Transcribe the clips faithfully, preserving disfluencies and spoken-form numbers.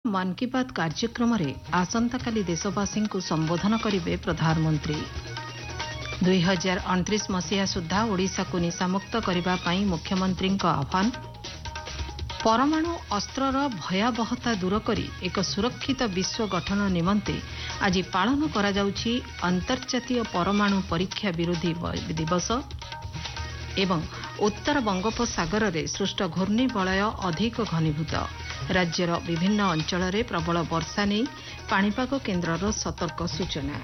मन की बात कार्यक्रम आसंताकाली देशवासी को संबोधन करेंगे प्रधानमंत्री। दुई हजार अणतीस मसीहा सुधा ओडिशा को निशामुक्त करने मुख्यमंत्री आह्वान। परमाणु अस्त्रर भयावहता दूर करी एक सुरक्षित विश्व गठन निमंते आज पालन करा जाउछि अंतर्जातीय परमाणु परीक्षा विरोधी दिवस। एवं उत्तर बंगोपसागर में सृष्ट घूर्णिबलय अधिक घनीभूत। राज्यर विभिन्न अंचल में प्रबल वर्षा नहीं पाणीपाग केन्द्रर सतर्क सूचना।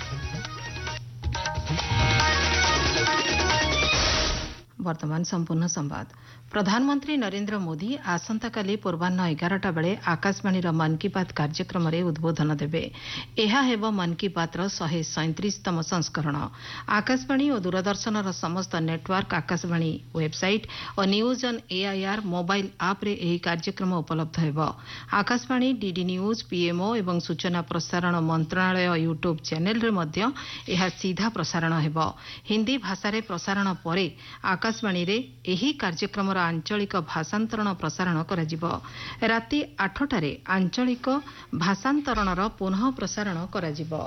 वर्तमान संपूर्ण संवाद। प्रधानमंत्री नरेंद्र मोदी आसंताकाली पूर्वाह्न एगारटा बेले आकाशवाणी मन की बात कार्यक्रम में उद्बोधन देवे। यह हेब मन की बात शहे सैंतीसतम संस्करण। आकाशवाणी और दूरदर्शन समस्त नेटवर्क, आकाशवाणी वेबसाइट और न्यूज ऑन एआईआर मोबाइल आप रे यह कार्यक्रम उपलब्ध हेब। आकाशवाणी, डीडी न्यूज, पीएमओ एवं सूचना प्रसारण मंत्रालय यूट्यूब चैनल रे मध्य यह सीधा प्रसारण हेब। हिंदी भाषा रे प्रसारण परे आकाशवाणी रे यही कार्यक्रम आंचलिक भाषांतरण प्रसारण कराजिबो। राति आठटारे आंचलिक भाषांतरणर पुनः प्रसारण कराजिबो।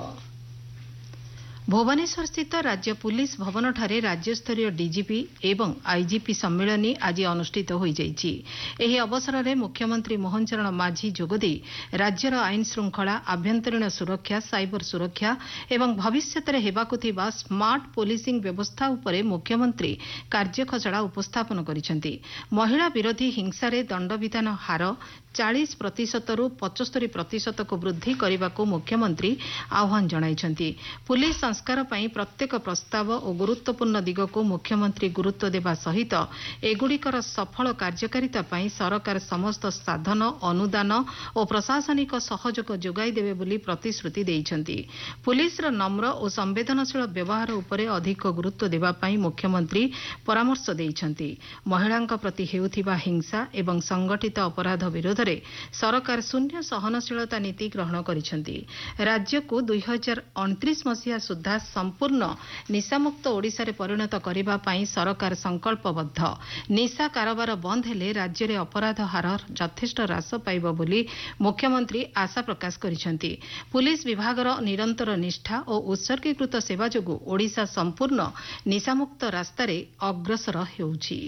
भुवनेश्वर स्थित राज्य पुलिस भवन ठारे राज्यस्तरीय डीजीपी एवं आईजीपी सम्मेलनी आज अनुष्ठित हो जाइछि। एही अवसर में मुख्यमंत्री मोहन चरण माझी जोगदे राज्यर आईन श्रृंखला, आभ्यंतरीण सुरक्षा, साइबर सुरक्षा एवं भविष्यत में हेबाकु थिबा स्मार्ट पुलिसिंग व्यवस्था उपरे मुख्यमंत्री कार्यखसड़ा उपस्थापन करिसेंति। महिला विरोधी हिंसा दंडविधान हार चालीस प्रतिशत रु पचस्तरी प्रतिशत को वृद्धि करने को मुख्यमंत्री आह्वान जणाइछंती। पुलिस संस्कार पई प्रत्येक प्रस्ताव और गुरुत्वपूर्ण दिग को मुख्यमंत्री गुरुत्व देवा सहित एगुड़िकर सफल कार्यकारिता पई सरकार समस्त साधन, अनुदान और प्रशासनिक सहयोग जोगाई देवे बोली प्रतिश्रुति देइछंती। पुलिस रो नम्र और संवेदनशील व्यवहार उपरे अधिक गुरुत्व देवा पई मुख्यमंत्री परामर्श देइछंती। महिलांक प्रति हेउथिबा हिंसा एवं संगठित अपराध विरोध सरकार शून्य सहनशीलता नीति ग्रहण करिसेंति। राज्य को दुई हजार अणतीस मसीहा सुधा संपूर्ण निशामुक्त ओडिशा रे परिणत करिबा पई सरकार संकल्पबद्ध। निशा कारोबार बंद हेले राज्य रे अपराध हार यथेष्ट ह्रास पाइब बोली मुख्यमंत्री आशा प्रकाश करिसेंति। पुलिस विभागर निरंतर निष्ठा और उत्सर्गीकृत सेवा जोगु ओडिशा संपूर्ण निशामुक्त रास्तारे अग्रसर हेउछि।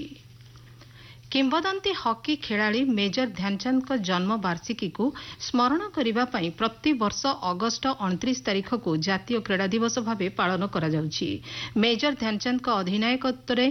किंवदंती हॉकी खिलाड़ी मेजर ध्यानचंद का जन्म वार्षिकी को स्मरण करने पर प्रति वर्ष अगस्ट उनतीस तारीख को जातीय क्रीड़ा दिवस भाव पालन करा जाउछि। मेजर ध्यानचंद का अधिनायकत्व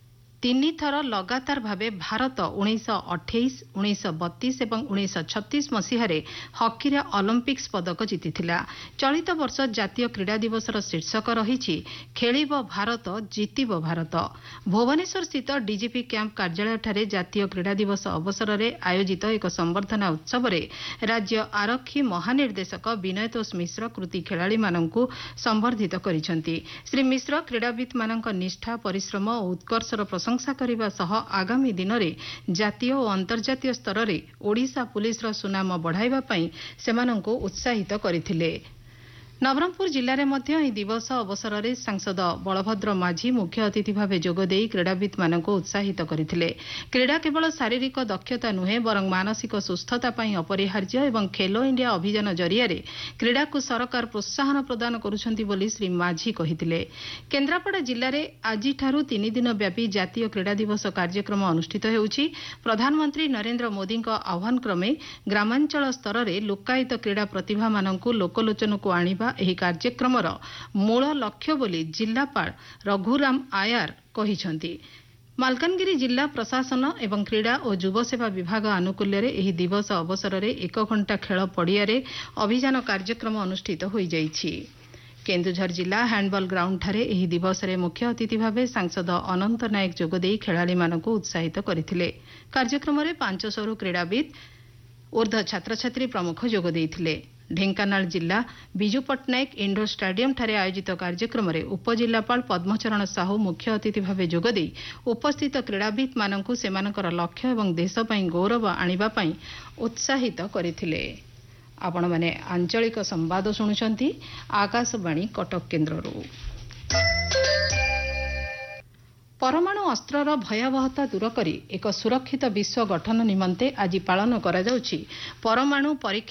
तीन थर लगातार भावे भारत उन्नीस अट्ठाईस, उन्नीस बत्तीस और उन्नीस छत्तीस मसीह हॉकी रे ओलंपिक्स पदक जीतिथिला। चलित वर्ष जातीय क्रीड़ा दिवस शीर्षक रही खेलिब भारत, जीतिब भारत। भुवनेश्वर स्थित डीजीपी कैंप कार्यालय ठारे जातीय क्रीड़ा दिवस अवसर में आयोजित एक संबर्धना उत्सव में राज्य आरक्षी महानिर्देशक विनयतोष मिश्र कृति खिलाड़ी माननकु संबर्धित करिसेंति। श्री मिश्र क्रीड़ावित माननक निष्ठा, परिश्रम और उत्कर्षर प्रशंसा करने सह आगामी दिन में जातीय और अंतर्जातीय स्तर में ओडिशा पुलिस सुनाम बढ़ाइबा पई सेमानंको उत्साहित करथिले। नवरंगपुर जिले में मध्य यह दिवस अवसर में सांसद बलभद्र माझी मुख्य अतिथि भाव जोगदे क्रीड़ावित मानक उत्साहित करथिले। क्रीड़ा केवल शारीरिक दक्षता नुहे बरं मानसिक सुस्थता पई अपरिहार्य एवं खेलो इंडिया अभियान जरिया क्रीड़ा को सरकार प्रोत्साहन प्रदान करुछंती बोली श्री माझी कहिथिले। केन्द्रापड़ा जिले में आज तीन दिन व्यापी जातीय क्रीड़ा दिवस कार्यक्रम अनुष्ठित हेउछि। प्रधानमंत्री नरेंद्र मोदी आह्वान क्रमे ग्रामांचल स्तर में लोकायत क्रीड़ा प्रतिभा मानक लोकलोचन को आनिबा एही कार्यक्रमर मूल लक्ष्य बोली जिलापाल रघुराम आयार कहिछंती। मालकानगिरी जिला प्रशासन एवं क्रीड़ा और युव सेवा विभाग आनुकूल्य एही दिवस अवसर में एक घंटा खेल पड़िया अभियान कार्यक्रम अनुष्ठित हो जाइछि। केन्दुझर जिला हैंडबॉल ग्राउंड ठारे एही दिवस रे मुख्य अतिथि भावे सांसद अनंत नायक जोगदे खेलाड़ी मानक उत्साहित करथिले। कार्यक्रम में पांच सौ क्रीड़ाविद, ऊर्ध्व छात्र छात्री प्रमुख जोग देइथिले। ढेंकानाल जिला बिजू पट्टनायक इंडोर स्टाडियम ठारे आयोजित कार्यक्रम में उपजिलापाल पद्मचरण साहू मुख्य अतिथि भाव जोगदे उपस्थित क्रीड़ाविद मानकु सेमानकर लक्ष्य एवं देश पई गौरव आनिबा पई उत्साहित करथिले। आपण माने आंचलिक संवाद शुणुचंती आकाशवाणी कटक केन्द्ररू। परमाणु अस्त्रर भयावहता दूर करी एक सुरक्षित विश्व गठन निमंते आज पालन करा जाउछि परमाणु परीक्षा